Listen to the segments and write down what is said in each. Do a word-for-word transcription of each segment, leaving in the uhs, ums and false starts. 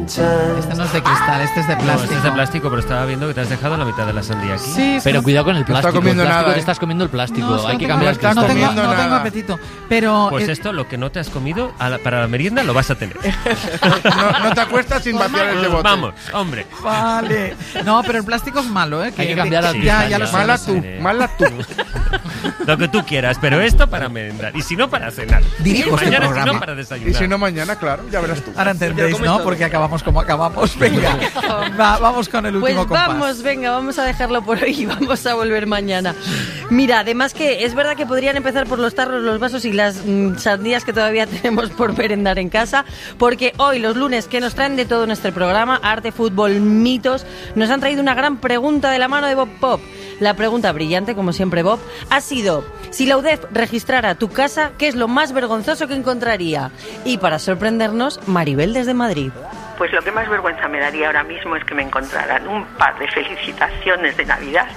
Este no es de cristal, este es de plástico. No, este es de plástico, pero estaba viendo que te has dejado la mitad de la sandía aquí. Sí, pero cuidado con el plástico. No está comiendo el plástico nada, te ¿eh? estás comiendo el plástico. No, Hay que tengo- cambiar el no está no cristal. tengo, comiendo no tengo nada. apetito. Pero Pues eh, esto, lo que no te has comido, a la- para la merienda lo vas a tener. No, no te acuestas sin vaciar ese bote. Vamos, hombre. vale. No, pero el plástico es malo, ¿eh? Hay que cambiar al ya, cristal, ya lo ya. sé. Mala lo sé. tú, Sí. mala tú. Lo que tú quieras, pero esto para merendar. Y si no, para cenar. Dirijo Y este mañana, si programa. no, para desayunar. Y si no, mañana, claro, ya verás tú. Ahora entendéis, ¿no? Porque acabamos como acabamos. Venga, va, vamos con el Pues último compás. vamos, venga, vamos a dejarlo por hoy y vamos a volver mañana. Mira, además que es verdad que podrían empezar por los tarros, los vasos y las mm, sandías que todavía tenemos por merendar en casa, porque hoy, los lunes, que nos traen de todo en este programa, arte, fútbol, mitos, nos han traído una gran pregunta de la mano de Bob Pop. La pregunta brillante, como siempre, Bob, ha sido: si la U D E F registrara tu casa, ¿qué es lo más vergonzoso que encontraría? Y para sorprendernos, Maribel desde Madrid. Pues lo que más vergüenza me daría ahora mismo es que me encontraran un par de felicitaciones de Navidad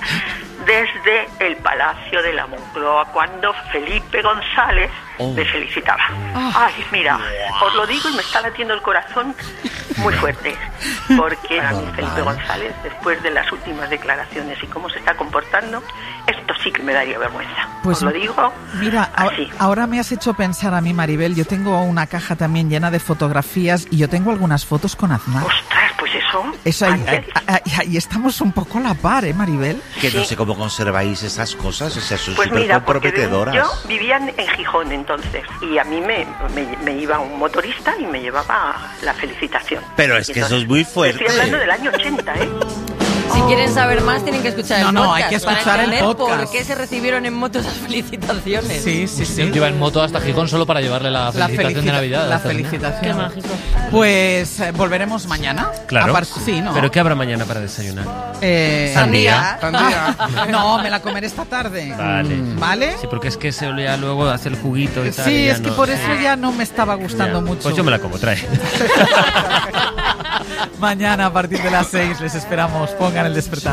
desde el Palacio de la Moncloa, cuando Felipe González Oh. me felicitaba. Ay, mira, os lo digo y me está latiendo el corazón muy fuerte, porque a mí Felipe González, después de las últimas declaraciones y cómo se está comportando, esto sí que me daría vergüenza. Pues os lo digo Mira, a- así. ahora me has hecho pensar a mí, Maribel. Yo tengo una caja también llena de fotografías y yo tengo algunas fotos con Aznar. Ostras, pues eso... Eso ahí, Ángel, ahí- ahí- ahí estamos un poco a la par, ¿eh, Maribel? Que no Sí. sé cómo conserváis esas cosas, o sea, son Pues súper mira, porque comprometedoras. yo vivía en en Gijón entonces y a mí me, me, me iba un motorista y me llevaba la felicitación. Pero es Y que eso es muy fuerte. Estoy hablando del año ochenta, ¿eh? Si quieren saber más, tienen que escuchar No, el no, podcast hay que escuchar para el entender podcast. por qué se recibieron en moto esas felicitaciones. Sí, sí, sí. Lleva en moto hasta Gijón solo para llevarle la La felicitación de felicita- Navidad. La Hasta- felicitación. Qué mágico. Pues eh, volveremos mañana. Claro. Apar- sí, ¿no? ¿Pero qué habrá mañana para desayunar? Eh, Sandía. Sandía. No, me la comeré esta tarde. Vale. ¿Vale? Sí, porque es que se ya luego hace el juguito y tal. Sí, y ya es que no- por eso ya no me estaba gustando Ya. mucho. Pues yo me la como, trae. Mañana a partir de las seis les esperamos. Pongan el despertador.